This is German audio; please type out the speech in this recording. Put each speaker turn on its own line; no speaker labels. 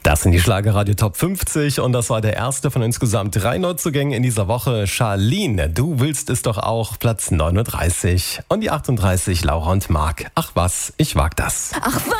Das sind die Schlagerradio Top 50 und das war der erste von insgesamt 3 Neuzugängen in dieser Woche. Charlene, du willst es doch auch, Platz 39. Und die 38, Laura und Marc. Ach was, ich wag das.
Ach was.